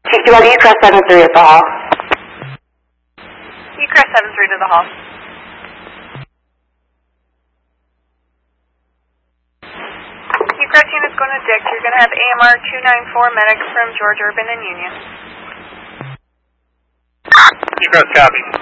TQL, you cross 73 at the hall. You cross 73 to the hall. You cross unit's going to Dick. You're going to have AMR 294 medic from George Urban and Union. You cross copy.